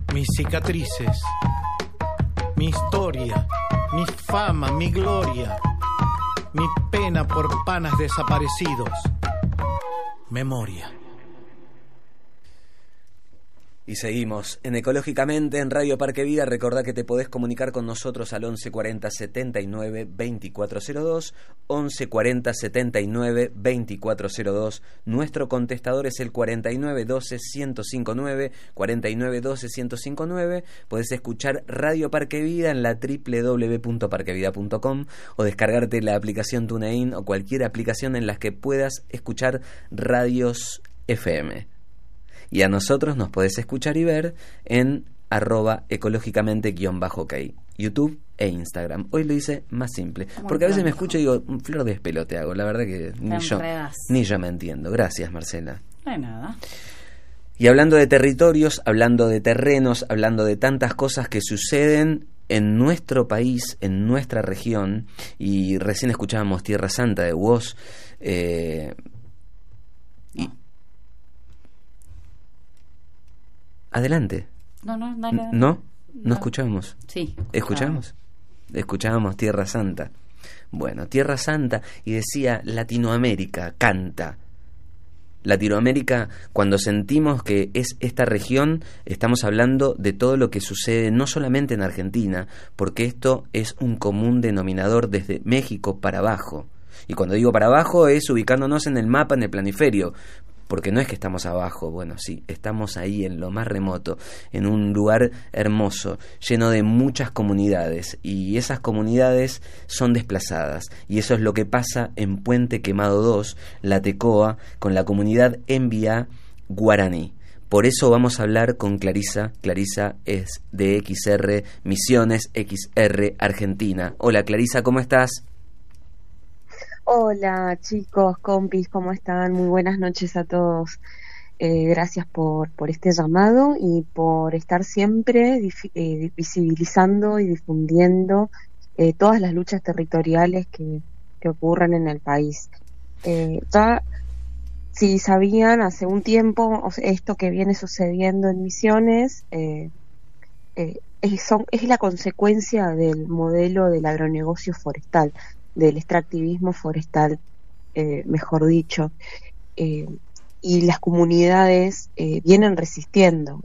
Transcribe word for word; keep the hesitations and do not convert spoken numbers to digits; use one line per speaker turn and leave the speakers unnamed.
mis cicatrices, mi historia, mi fama, mi gloria, mi pena por panas desaparecidos, memoria.
Y seguimos en Ecológicamente en Radio Parque Vida. Recordá que te podés comunicar con nosotros al once cuarenta setenta y nueve veinticuatro cero dos, once cuarenta setenta y nueve veinticuatro cero dos. Nuestro contestador es el cuarenta y nueve doce ciento cincuenta y nueve, cuarenta y nueve doce ciento cincuenta y nueve. Podés escuchar Radio Parque Vida en la doble u doble u doble u punto parque vida punto com o descargarte la aplicación TuneIn o cualquier aplicación en la que puedas escuchar radios F M. Y a nosotros nos podés escuchar y ver en arroba ecológicamente guión bajo ok, YouTube e Instagram. Hoy lo hice más simple, porque a veces me escucho y digo, flor de espelote hago, la verdad que ni yo, ni yo me entiendo. Gracias, Marcela.
No hay nada.
Y hablando de territorios, hablando de terrenos, hablando de tantas cosas que suceden en nuestro país, en nuestra región, y recién escuchábamos Tierra Santa de Woz, eh, y adelante.
No, no, no. No,
¿No? ¿No escuchamos?
Sí.
¿Escuchamos? Escuchábamos Tierra Santa. Bueno, Tierra Santa, y decía Latinoamérica, canta. Latinoamérica, cuando sentimos que es esta región, estamos hablando de todo lo que sucede no solamente en Argentina, porque esto es un común denominador desde México para abajo. Y cuando digo para abajo es ubicándonos en el mapa, en el planiferio, porque no es que estamos abajo, bueno, sí, estamos ahí en lo más remoto, en un lugar hermoso, lleno de muchas comunidades, y esas comunidades son desplazadas, y eso es lo que pasa en Puente Quemado dos, La Tecoa, con la comunidad Embia Guaraní. Por eso vamos a hablar con Clarisa. Clarisa es de X R Misiones X R Argentina. Hola Clarisa, ¿cómo estás?
Hola chicos, compis, ¿cómo están? Muy buenas noches a todos. Eh, gracias por, por este llamado y por estar siempre dif- eh, visibilizando y difundiendo eh, todas las luchas territoriales que, que ocurren en el país. Eh, ya, si sabían, hace un tiempo o sea, esto que viene sucediendo en Misiones eh, eh, es, son, es la consecuencia del modelo del agronegocio forestal, del extractivismo forestal, eh, mejor dicho, eh, y las comunidades eh, vienen resistiendo.